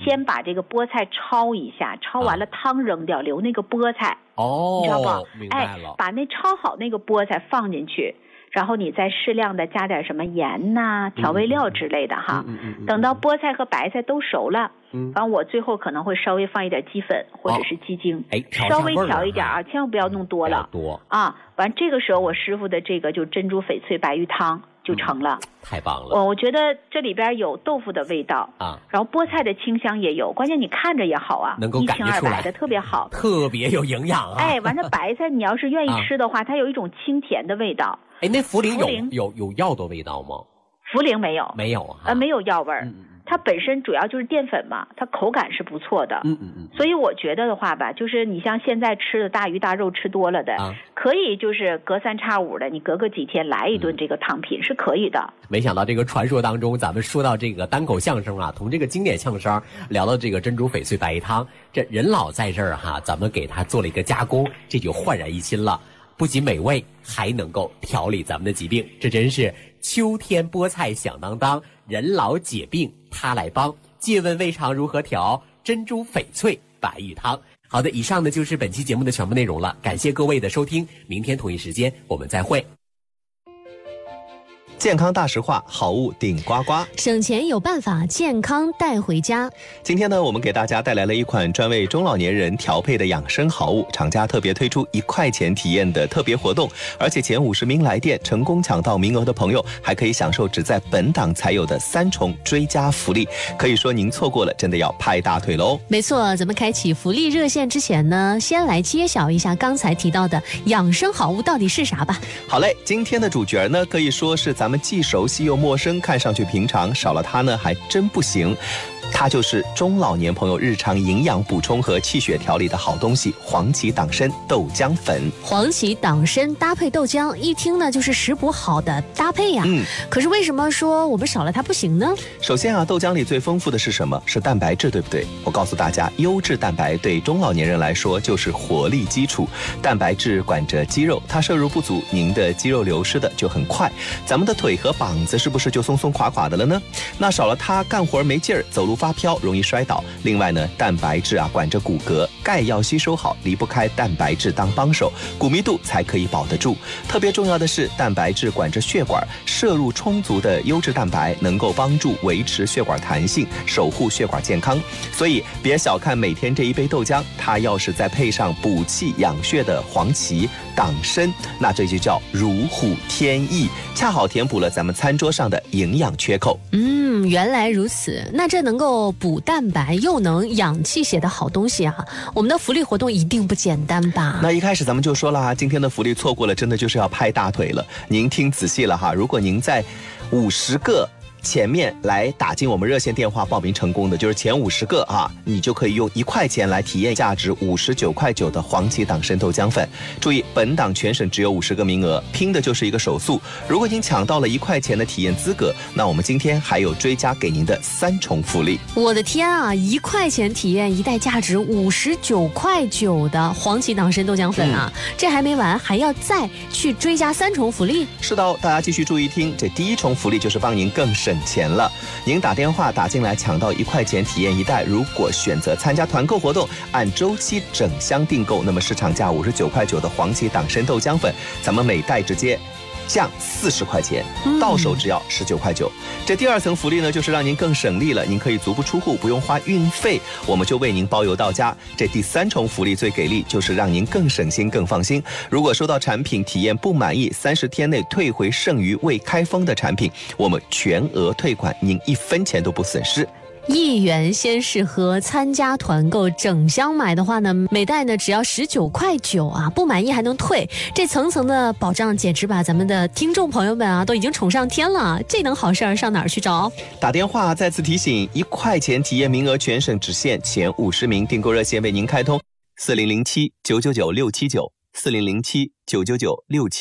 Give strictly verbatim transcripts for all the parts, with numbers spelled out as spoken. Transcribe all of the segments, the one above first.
先把这个菠菜焯一下，焯完了汤扔掉，留那个菠菜。 哦， 你知道不？ 明白了。 哎，把那焯好那个菠菜放进去。然后你再适量的加点什么盐呐、调味料之类的哈。 嗯嗯嗯、 等到菠菜和白菜都熟了， 嗯， 然后我最后可能会稍微放一点鸡粉或者是鸡精， 哎、哦， 稍微调一点啊，千万不要弄多了。 多啊，完这个时候我师傅的这个就珍珠翡翠白玉汤就成了。 嗯、太棒了！ 我我觉得这里边有豆腐的味道啊， 然后菠菜的清香也有，关键你看着也好啊， 能够感觉出来， 一清二白的特别好， 特别有营养啊。 哎，完了白菜你要是愿意吃的话，啊、它有一种清甜的味道。 哎，那茯苓有有有药的味道吗？ 茯苓没有， 没有啊， 呃，没有药味儿。 嗯嗯它本身主要就是淀粉嘛，它口感是不错的。 嗯嗯嗯。 所以我觉得的话吧，就是你像现在吃的大鱼大肉吃多了的， 啊、 可以就是隔三差五的，你隔个几天来一顿这个汤品、嗯、是可以的。 没想到这个传说当中，咱们说到这个单口相声啊，从这个经典相声聊到这个珍珠翡翠白玉汤，这任老在这儿哈，咱们给他做了一个加工，这就焕然一新了。不仅美味，还能够调理咱们的疾病，这真是秋天菠菜响当当，人老解病他来帮。借问胃肠如何调？珍珠翡翠白玉汤。好的，以上呢就是本期节目的全部内容了，感谢各位的收听，明天同一时间我们再会。 健康大实话，好物顶呱呱， 省钱有办法，健康带回家。 今天呢，我们给大家带来了一款专为中老年人调配的养生好物，厂家特别推出一块钱体验的特别活动，而且前五十名来电成功抢到名额的朋友，还可以享受只在本档才有的三重追加福利。可以说您错过了，真的要拍大腿喽！ 没错，咱们开启福利热线之前呢，先来揭晓一下刚才提到的养生好物到底是啥吧。 好嘞，今天的主角呢，可以说是咱们既熟悉又陌生，看上去平常，少了它呢还真不行。它就是中老年朋友日常营养补充和气血调理的好东西——黄芪党参豆浆粉。 黄芪党参搭配豆浆，一听呢就是食补好的搭配呀、啊。嗯，可是为什么说我们少了它不行呢？ 首先啊，豆浆里最丰富的是什么？是蛋白质，对不对？我告诉大家，优质蛋白对中老年人来说就是活力基础。蛋白质管着肌肉，它摄入不足，您的肌肉流失的就很快。咱们的腿和膀子是不是就松松垮垮的了呢？那少了它，干活没劲儿，走路发飘，容易摔倒。另外呢，蛋白质啊管着骨骼，钙要吸收好，离不开蛋白质当帮手，骨密度才可以保得住。特别重要的是，蛋白质管着血管，摄入充足的优质蛋白能够帮助维持血管弹性，守护血管健康。所以别小看每天这一杯豆浆，它要是再配上补气养血的黄芪、党参，那这就叫如虎添翼，恰好填补了咱们餐桌上的营养缺口。 嗯，原来如此。那这能够补蛋白又能养气血的好东西啊，我们的福利活动一定不简单吧？ 那一开始咱们就说了啊，今天的福利错过了，真的就是要拍大腿了。您听仔细了哈，如果您在五十个前面来打进我们热线电话报名成功的，就是前五十个啊，你就可以用一块钱来体验价值五十九块九的黄芪党参豆浆粉。注意，本档全省只有五十个名额，拼的就是一个手速。如果您抢到了一块钱的体验资格，那我们今天还有追加给您的三重福利。 我的天啊，一块钱体验一袋价值五十九块九的黄芪党参豆浆粉啊、嗯！这还没完，还要再去追加三重福利。 是的，大家继续注意听，这第一重福利就是帮您更省钱了。您打电话打进来抢到一块钱体验一袋，如果选择参加团购活动，按周期整箱订购，那么市场价五十九块九的黄芪党参豆浆粉，咱们每袋直接降四十块钱，到手只要十九块九。这第二层福利呢，就是让您更省力了，您可以足不出户，不用花运费，我们就为您包邮到家。这第三重福利最给力，就是让您更省心、更放心。如果收到产品体验不满意，三十天内退回剩余未开封的产品，我们全额退款，您一分钱都不损失。 一元先试喝，参加团购整箱买的话呢，每袋呢只要十九块九啊，不满意还能退，这层层的保障简直把咱们的听众朋友们啊都已经宠上天了，这等好事儿上哪儿去找？ 打电话再次提醒，一块钱体验名额全省只限前五十名，订购热线为您开通四零零七九九九六七九四零零七九九九六七九。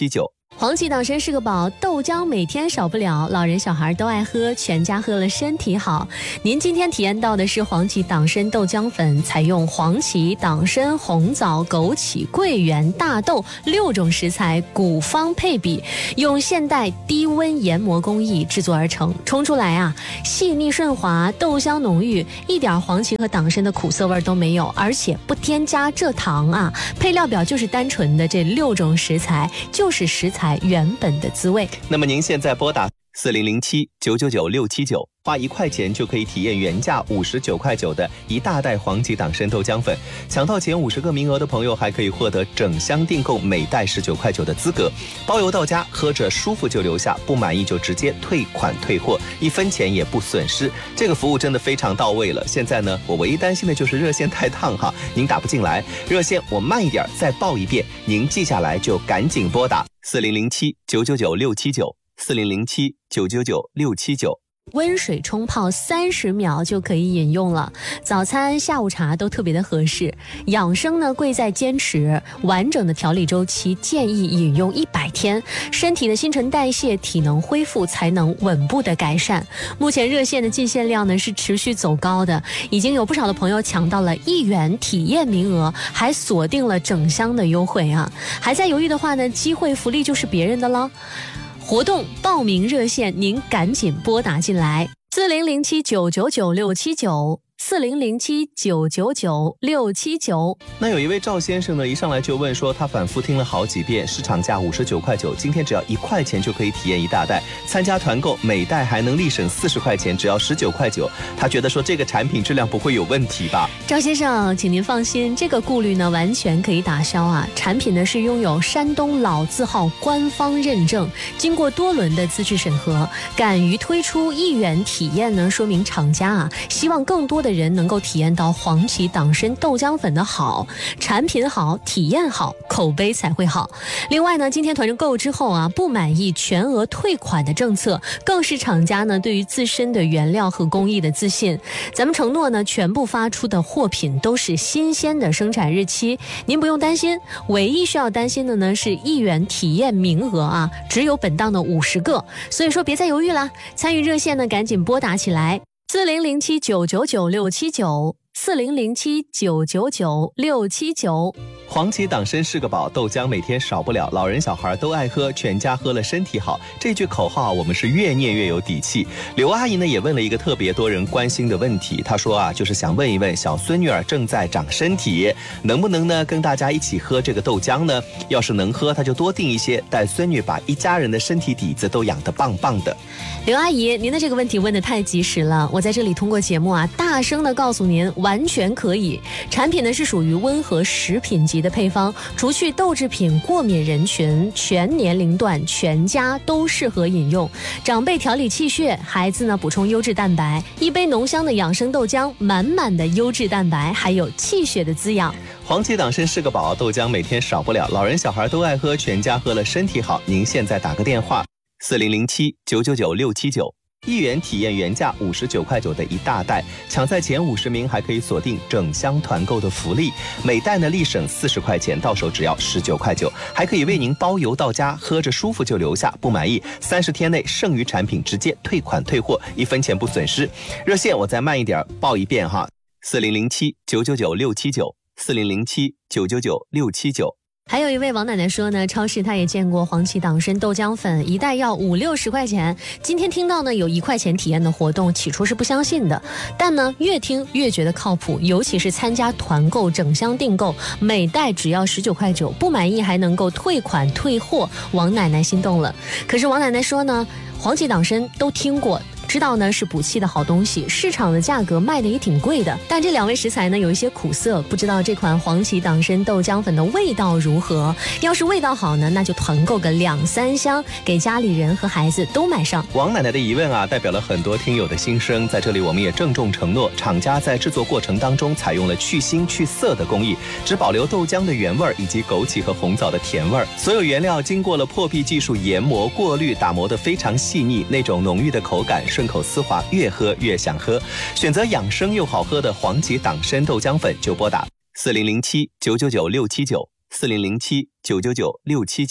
黄芪党参是个宝，豆浆每天少不了，老人小孩都爱喝，全家喝了身体好。您今天体验到的是黄芪党参豆浆粉，采用黄芪、党参、红枣、枸杞、桂圆、大豆六种食材古方配比，用现代低温研磨工艺制作而成，冲出来啊细腻顺滑，豆香浓郁，一点黄芪和党参的苦涩味都没有，而且不添加蔗糖啊。配料表就是单纯的这六种食材，就是食材原本的滋味。 那么您现在拨打四零零七九九九六七九，花一块钱就可以体验原价五十九块九的一大袋黄芪党参豆浆粉。抢到前五十个名额的朋友，还可以获得整箱订购每袋十九块九的资格，包邮到家，喝着舒服就留下，不满意就直接退款退货，一分钱也不损失。这个服务真的非常到位了。现在呢，我唯一担心的就是热线太烫哈，您打不进来。热线我慢一点再报一遍，您记下来就赶紧拨打四零零七九九九六七九。四零零七九九九六七九， 温水冲泡三十秒就可以饮用了，早餐、下午茶都特别的合适。养生呢，贵在坚持，完整的调理周期建议饮用一百天，身体的新陈代谢、体能恢复才能稳步的改善。目前热线的进线量呢是持续走高的，已经有不少的朋友抢到了一元体验名额，还锁定了整箱的优惠啊！还在犹豫的话呢，机会福利就是别人的了。活动报名热线，您赶紧拨打进来，四零零七九九九六七九。四零零七九九九六七九。 那有一位赵先生呢，一上来就问说，他反复听了好几遍，市场价五十九块九，今天只要一块钱就可以体验一大袋，参加团购每袋还能立省四十块钱，只要十九块九。他觉得说这个产品质量不会有问题吧？ 赵先生，请您放心，这个顾虑呢完全可以打消啊。产品呢是拥有山东老字号官方认证，经过多轮的资质审核，敢于推出一元体验呢，说明厂家啊希望更多的人能够体验到黄芪党参豆浆粉的好，产品好，体验好，口碑才会好。另外呢，今天团购之后啊，不满意全额退款的政策，更是厂家呢对于自身的原料和工艺的自信。咱们承诺呢，全部发出的货品都是新鲜的生产日期，您不用担心。唯一需要担心的呢是一元体验名额啊，只有本档的五十个，所以说别再犹豫啦，参与热线呢赶紧拨打起来。四零零七九九九六七九，四零零七九九九六七九。 黄芪党参是个宝，豆浆每天少不了，老人小孩都爱喝，全家喝了身体好。这句口号我们是越念越有底气。刘阿姨呢也问了一个特别多人关心的问题，她说啊，就是想问一问小孙女儿正在长身体，能不能呢跟大家一起喝这个豆浆呢？要是能喝，她就多订一些，带孙女把一家人的身体底子都养得棒棒的。 刘阿姨，您的这个问题问得太及时了，我在这里通过节目啊，大声的告诉您，完全可以。产品呢是属于温和食品级的配方，除去豆制品过敏人群，全年龄段全家都适合饮用。长辈调理气血，孩子呢补充优质蛋白，一杯浓香的养生豆浆，满满的优质蛋白，还有气血的滋养。 黄芪党参是个宝，豆浆每天少不了，老人小孩都爱喝，全家喝了身体好。您现在打个电话四零零七九九九六七九，一元体验原价五十九块九的一大袋，抢在前五十名还可以锁定整箱团购的福利，每袋呢立省四十块钱，到手只要十九块九，还可以为您包邮到家，喝着舒服就留下，不满意三十天内剩余产品直接退款退货，一分钱不损失。热线我再慢一点报一遍哈，四零零七九九九六七九，四零零七九九九六七九。 还有一位王奶奶说呢，超市她也见过黄芪党参豆浆粉，一袋要五六十块钱。今天听到呢有一块钱体验的活动，起初是不相信的，但呢越听越觉得靠谱，尤其是参加团购整箱订购，每袋只要十九块九，不满意还能够退款退货，王奶奶心动了。可是王奶奶说呢，黄芪党参都听过，知道呢是补气的好东西，市场的价格卖的也挺贵的，但这两味食材呢有一些苦涩，不知道这款黄芪党参豆浆粉的味道如何。要是味道好呢，那就团购个两三箱，给家里人和孩子都买上。 王奶奶的疑问啊，代表了很多听友的心声，在这里我们也郑重承诺，厂家在制作过程当中采用了去腥去涩的工艺，只保留豆浆的原味以及枸杞和红枣的甜味，所有原料经过了破壁技术研磨过滤，打磨得非常细腻，那种浓郁的口感顺口丝滑，越喝越想喝。选择养生又好喝的黄芪党参豆浆粉，就拨打四零零七九九九六七九，四零零七九九九六七九。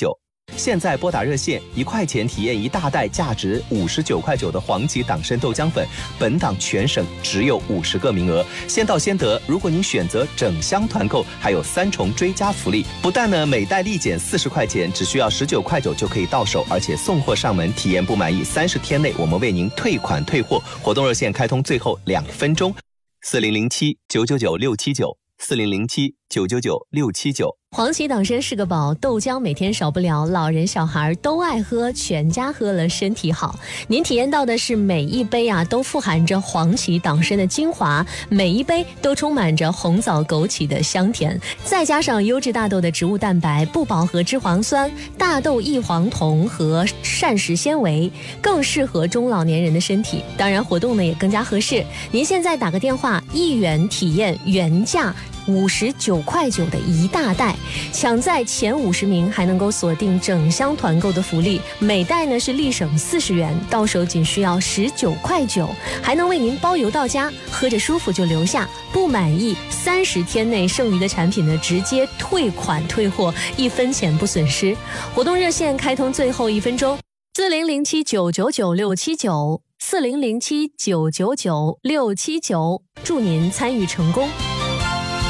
现在拨打热线，一块钱体验一大袋价值五十九块九的黄芪党参豆浆粉，本档全省只有五十个名额，先到先得。如果您选择整箱团购，还有三重追加福利，不但呢每袋立减四十块钱，只需要十九块九就可以到手，而且送货上门，体验不满意三十天内我们为您退款退货。活动热线开通最后两分钟，四零零七九九九六七九，四零零七九九九六七九。 黄芪党参是个宝，豆浆每天少不了，老人小孩都爱喝，全家喝了身体好。您体验到的是每一杯啊都富含着黄芪党参的精华，每一杯都充满着红枣枸杞的香甜，再加上优质大豆的植物蛋白、不饱和脂肪酸、大豆异黄酮和膳食纤维，更适合中老年人的身体。当然活动呢也更加合适，您现在打个电话，一元体验原价五十九块九的一大袋，抢在前五十名还能够锁定整箱团购的福利，每袋呢是立省四十元，到手仅需要十九块九，还能为您包邮到家，喝着舒服就留下，不满意三十天内剩余的产品呢直接退款退货，一分钱不损失。活动热线开通最后一分钟，四零零七九九九六七九，四零零七九九九六七九，祝您参与成功。